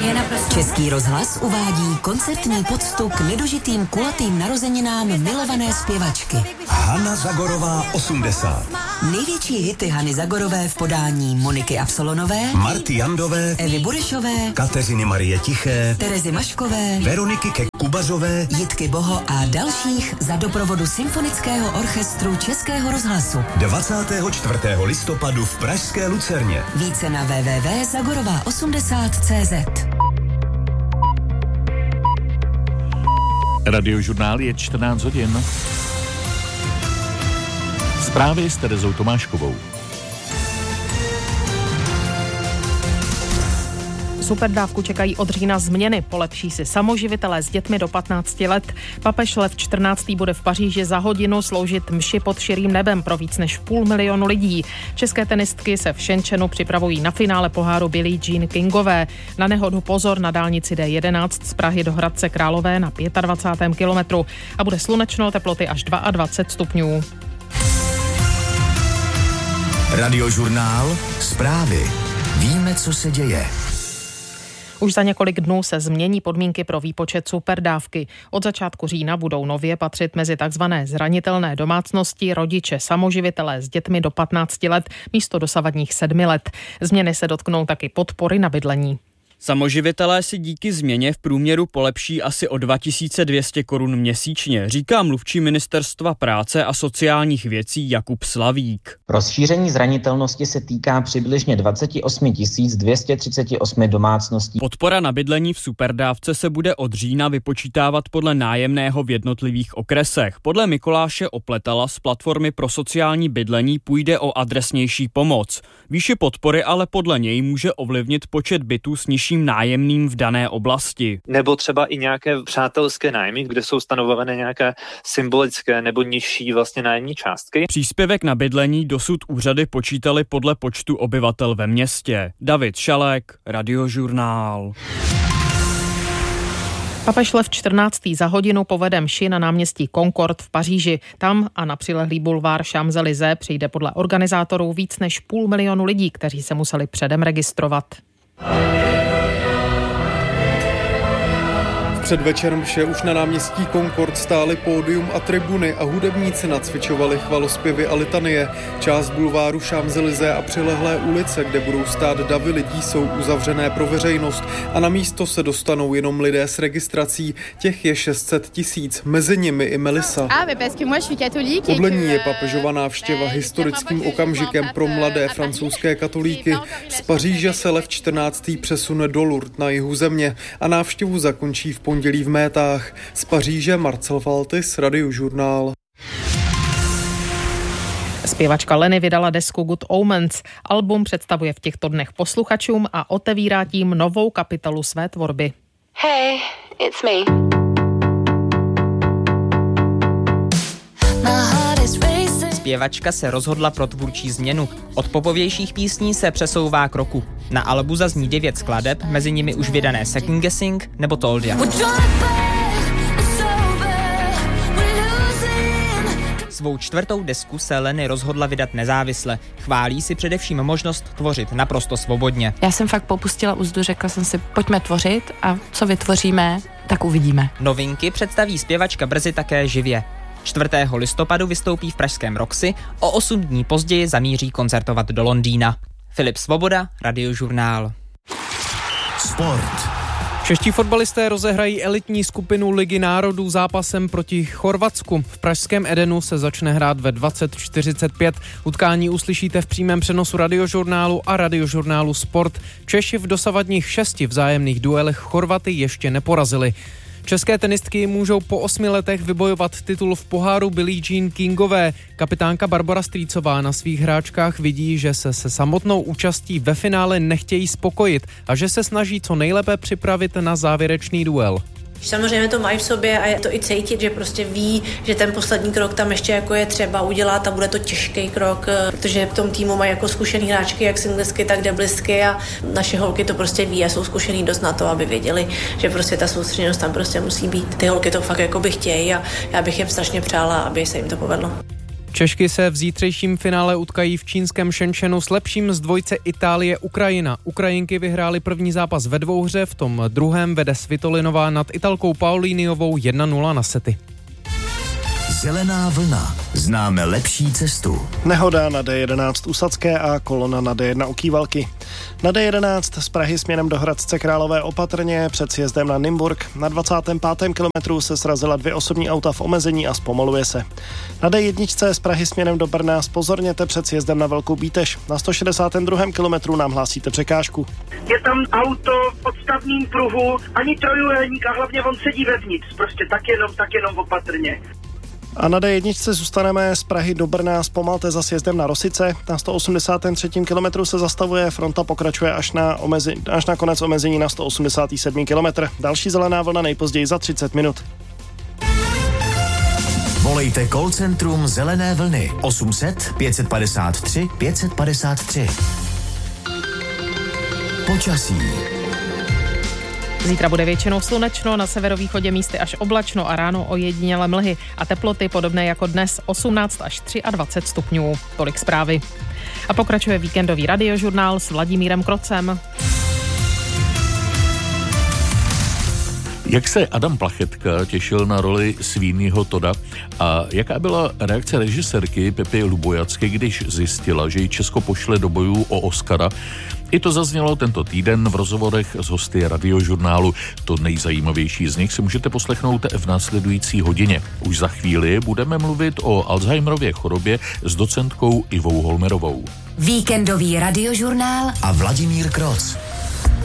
je naprosto... Český rozhlas uvádí koncertní poctu k nedožitým kulatým narozeninám milované zpěvačky. Hana Zagorová 80. Největší hity Hany Zagorové v podání Moniky Absolonové, Marty Jandové, Evy Burešové, Kateřiny Marie Tiché, Terezy Maškové, Veroniky Kubařové, Jitky Boho a dalších za doprovodu Symfonického orchestru Českého rozhlasu. 24. listopadu v pražské Lucerně. Více na www.zagorova80.cz. Radiožurnál je 14 hodin. Zprávy s Terezou Tomáškovou. Superdávku čekají od října změny. Polepší si samoživitelé s dětmi do 15 let. Papež Lev 14. bude v Paříži za hodinu sloužit mši pod širým nebem pro víc než 500 000 lidí. České tenistky se v Shenzhenu připravují na finále poháru Billie Jean Kingové. Na nehodu pozor na dálnici D11 z Prahy do Hradce Králové na 25. kilometru. A bude slunečno, teploty až 22 stupňů. Radiožurnál, zprávy. Víme, co se děje. Už za několik dnů se změní podmínky pro výpočet superdávky. Od začátku října budou nově patřit mezi takzvané zranitelné domácnosti rodiče samoživitelé s dětmi do 15 let místo dosavadních 7 let. Změny se dotknou taky podpory na bydlení. Samoživitelé si díky změně v průměru polepší asi o 2200 korun měsíčně, říká mluvčí Ministerstva práce a sociálních věcí Jakub Slavík. Rozšíření zranitelnosti se týká přibližně 28 238 domácností. Podpora na bydlení v superdávce se bude od října vypočítávat podle nájemného v jednotlivých okresech. Podle Mikuláše Opletala z platformy pro sociální bydlení půjde o adresnější pomoc. Výši podpory ale podle něj může ovlivnit počet bytů s nižším nájemným v dané oblasti. Nebo třeba i nějaké přátelské nájmy, kde jsou stanovované nějaké symbolické nebo nižší vlastně nájemní částky. Příspěvek na bydlení dosud úřady počítaly podle počtu obyvatel ve městě. David Šalek, Radiožurnál. Papež Lev 14. za hodinu povede mši na náměstí Concorde v Paříži. Tam a na přilehlý bulvár Champs-Élysées přijde podle organizátorů víc než 500 000 lidí, kteří se museli předem registrovat. Předvečer mše už na náměstí Concorde stály pódium a tribuny a hudebníci nacvičovali chvalospěvy a litanie. Část bulváru Champs-Élysées a přilehlé ulice, kde budou stát davy lidí, jsou uzavřené pro veřejnost a na místo se dostanou jenom lidé s registrací. Těch je 600 000, mezi nimi i Melissa. Podle ní je papežova návštěva historickým okamžikem pro mladé francouzské katolíky. Z Paříže se Lev 14. přesune do Lourdes na jihu země a návštěvu zakončí v pondělí v Métách. Z Paříže Marcel Faltis, Radiožurnál. Zpěvačka Lenny vydala desku Good Omens. Album představuje v těchto dnech posluchačům a otevírá tím novou kapitolu své tvorby. Hey, it's me. Zpěvačka se rozhodla pro tvůrčí změnu. Od popovějších písní se přesouvá k rocku. Na albu zazní 9 skladeb, mezi nimi už vydané Second Guessing nebo Told Ya. Svou 4. desku se Lenny rozhodla vydat nezávisle. Chválí si především možnost tvořit naprosto svobodně. Já jsem fakt popustila úzdu, řekla jsem si, pojďme tvořit a co vytvoříme, tak uvidíme. Novinky představí zpěvačka brzy také živě. 4. listopadu vystoupí v pražském Roxy, o 8 dní později zamíří koncertovat do Londýna. Filip Svoboda, Radiožurnál. Sport. Čeští fotbalisté rozehrají elitní skupinu Ligy národů zápasem proti Chorvatsku. V pražském Edenu se začne hrát ve 20:45. Utkání uslyšíte v přímém přenosu Radiožurnálu a Radiožurnálu Sport. Češi v dosavadních 6 vzájemných duelech Chorvaty ještě neporazili. České tenistky můžou po 8 letech vybojovat titul v poháru Billie Jean Kingové. Kapitánka Barbora Strýcová na svých hráčkách vidí, že se samotnou účastí ve finále nechtějí spokojit a že se snaží co nejlépe připravit na závěrečný duel. Samozřejmě to mají v sobě a je to i cítit, že prostě ví, že ten poslední krok tam ještě jako je třeba udělat a bude to těžký krok, protože v tom týmu mají jako zkušený hráčky, jak singlesky, tak doublesky a naše holky to prostě ví a jsou zkušený dost na to, aby věděli, že prostě ta soustředěnost tam prostě musí být. Ty holky to fakt jako by chtějí a já bych jim strašně přála, aby se jim to povedlo. Češky se v zítřejším finále utkají v čínském Shenzhenu s lepším z dvojce Itálie-Ukrajina. Ukrajinky vyhrály první zápas ve dvouhře, v tom druhém vede Svitolinová nad Italkou Paulíniovou 1-0 na sety. Zelená vlna. Známe lepší cestu. Nehoda na D11 u Sadské a kolona na D1 u Kývalky. Na D11 z Prahy směrem do Hradce Králové opatrně před sjezdem na Nymburk. Na 25. kilometru se srazila 2 osobní auta v omezení a zpomaluje se. Na D1 z Prahy směrem do Brna zpozorněte před sjezdem na Velkou Bíteš. Na 162. kilometru nám hlásíte překážku. Je tam auto v podstavním pruhu, ani trojúhelník a hlavně on sedí vevnitř. Prostě tak jenom opatrně. A na D1 zůstaneme z Prahy do Brna, zpomalte za sjezdem na Rosice. Na 183. kilometru se zastavuje, fronta pokračuje až na konec omezení na 187. kilometr. Další zelená vlna nejpozději za 30 minut. Volejte call centrum Zelené vlny 800 553 553. Počasí. Zítra bude většinou slunečno, na severovýchodě místy až oblačno a ráno ojedinělé mlhy a teploty podobné jako dnes 18 až 23 stupňů. Tolik zprávy. A pokračuje víkendový radiožurnál s Vladimírem Krocem. Jak se Adam Plachetka těšil na roli Sweeneyho Todda a jaká byla reakce režisérky Pepy Lubojacky, když zjistila, že ji Česko pošle do bojů o Oscara? I to zaznělo tento týden v rozhovorech s hosty radiožurnálu. To nejzajímavější z nich si můžete poslechnout v následující hodině. Už za chvíli budeme mluvit o Alzheimerově chorobě s docentkou Ivou Holmerovou. Víkendový radiožurnál a Vladimír Kroc.